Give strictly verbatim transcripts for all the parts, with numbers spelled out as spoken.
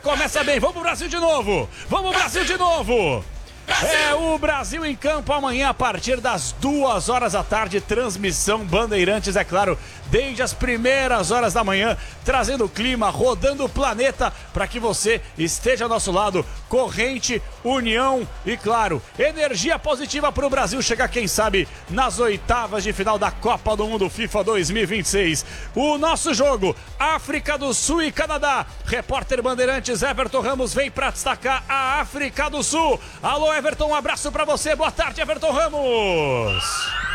começa bem. Vamos Brasil de novo. Vamos Brasil de novo. É o Brasil em campo amanhã a partir das duas horas da tarde, transmissão Bandeirantes, é claro, desde as primeiras horas da manhã, trazendo o clima, rodando o planeta para que você esteja ao nosso lado, corrente, união e, claro, energia positiva para o Brasil chegar, quem sabe, nas oitavas de final da Copa do Mundo FIFA dois mil e vinte e seis. O nosso jogo, África do Sul e Canadá. Repórter Bandeirantes Everton Ramos vem para destacar a África do Sul. Alô, Everton, um abraço para você. Boa tarde, Everton Ramos.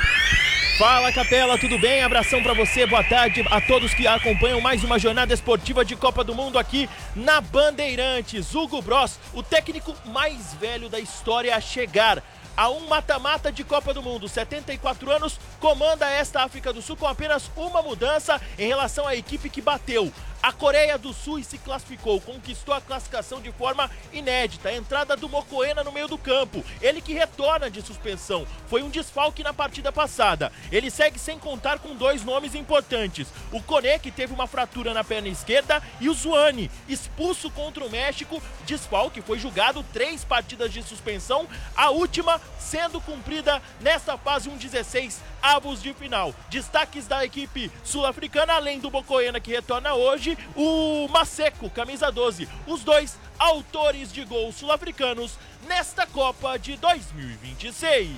Fala, Capela, tudo bem? Abração para você, boa tarde a todos que acompanham mais uma jornada esportiva de Copa do Mundo aqui na Bandeirantes. Hugo Bross, o técnico mais velho da história a chegar a um mata-mata de Copa do Mundo, setenta e quatro anos, comanda esta África do Sul com apenas uma mudança em relação à equipe que bateu a Coreia do Sul e se classificou, conquistou a classificação de forma inédita. A entrada do Mokoena no meio do campo, ele que retorna de suspensão, foi um desfalque na partida passada. Ele segue sem contar com dois nomes importantes, o Koné, que teve uma fratura na perna esquerda, e o Zuani, expulso contra o México, desfalque, foi julgado três partidas de suspensão, a última sendo cumprida nesta fase um dezesseis avos de final. Destaques da equipe sul-africana, além do Mokoena que retorna hoje, o Maseko, camisa doze, os dois autores de gols sul-africanos nesta Copa de dois mil e vinte e seis.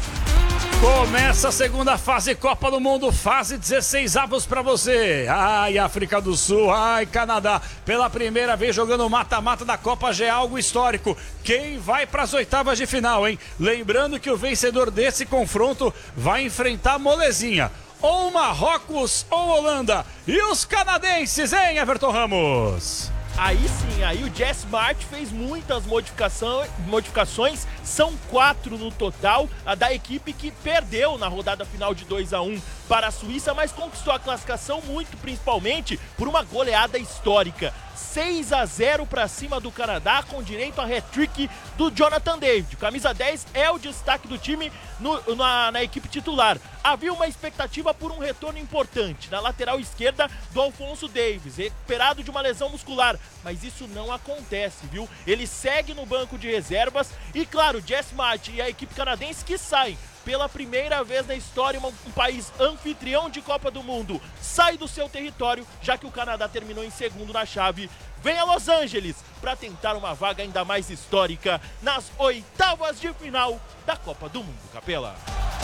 Começa a segunda fase Copa do Mundo, fase dezesseis avos para você. Ai, África do Sul, ai, Canadá, pela primeira vez jogando mata-mata da Copa já é algo histórico. Quem vai para as oitavas de final, hein? Lembrando que o vencedor desse confronto vai enfrentar molezinha. Ou Marrocos ou Holanda. E os canadenses, hein, Everton Ramos? Aí sim, aí o Jess Smart fez muitas modificação, modificações, são quatro no total, a da equipe que perdeu na rodada final de dois a um para a Suíça, mas conquistou a classificação muito principalmente por uma goleada histórica. seis a zero para cima do Canadá, com direito a hat-trick do Jonathan David. Camisa dez é o destaque do time no, na, na equipe titular. Havia uma expectativa por um retorno importante na lateral esquerda do Alphonso Davies, recuperado de uma lesão muscular, mas isso não acontece, viu? Ele segue no banco de reservas e, claro, Jess Smart e a equipe canadense que saem pela primeira vez na história, um, um país anfitrião de Copa do Mundo sai do seu território, já que o Canadá terminou em segundo na chave. Vem a Los Angeles para tentar uma vaga ainda mais histórica nas oitavas de final da Copa do Mundo, Capela.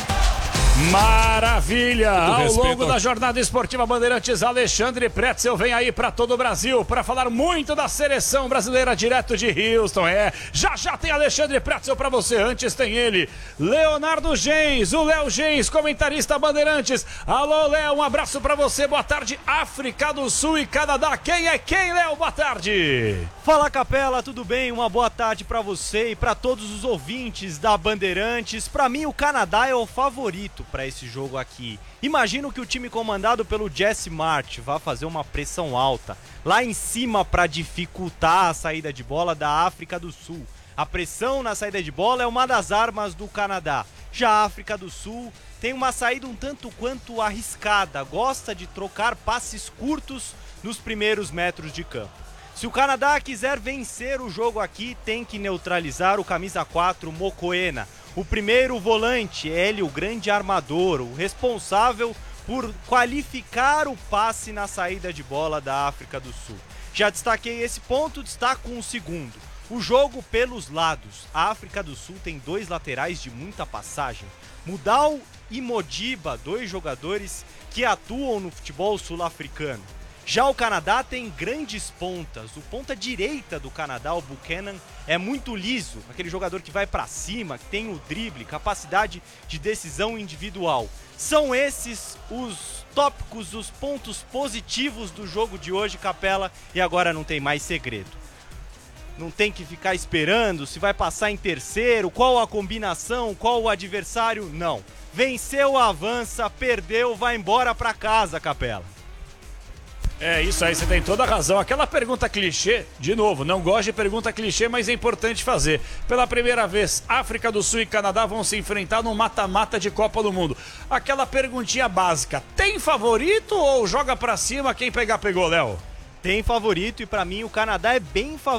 Maravilha! Ao respeito... longo da jornada esportiva Bandeirantes, Alexandre Pretzel vem aí para todo o Brasil para falar muito da seleção brasileira direto de Houston. É, já já tem Alexandre Pretzel para você. Antes tem ele, Leonardo Gens, o Léo Gens, comentarista Bandeirantes. Alô, Léo, um abraço para você. Boa tarde, África do Sul e Canadá. Quem é quem, Léo? Boa tarde. Fala, Capela, tudo bem? Uma boa tarde para você e para todos os ouvintes da Bandeirantes. Para mim, o Canadá é o favorito para esse jogo aqui. Imagino que o time comandado pelo Jess Smart vai fazer uma pressão alta lá em cima para dificultar a saída de bola da África do Sul. A pressão na saída de bola é uma das armas do Canadá. Já a África do Sul tem uma saída um tanto quanto arriscada, gosta de trocar passes curtos nos primeiros metros de campo. Se o Canadá quiser vencer o jogo aqui, tem que neutralizar o camisa quatro Mokoena. O primeiro volante, ele, o grande armador, o responsável por qualificar o passe na saída de bola da África do Sul. Já destaquei esse ponto, destaco um segundo. O jogo pelos lados. A África do Sul tem dois laterais de muita passagem. Mudal e Modiba, dois jogadores que atuam no futebol sul-africano. Já o Canadá tem grandes pontas. O ponta direita do Canadá, o Buchanan, é muito liso, aquele jogador que vai para cima, que tem o drible, capacidade de decisão individual. São esses os tópicos, os pontos positivos do jogo de hoje, Capela, e agora não tem mais segredo. Não tem que ficar esperando se vai passar em terceiro, qual a combinação, qual o adversário, não. Venceu, avança, perdeu, vai embora para casa, Capela. É isso aí, você tem toda a razão. Aquela pergunta clichê, de novo, não gosto de pergunta clichê, mas é importante fazer. Pela primeira vez, África do Sul e Canadá vão se enfrentar no mata-mata de Copa do Mundo. Aquela perguntinha básica, tem favorito ou joga pra cima, quem pegar pegou, Léo? Tem favorito e pra mim o Canadá é bem favorito.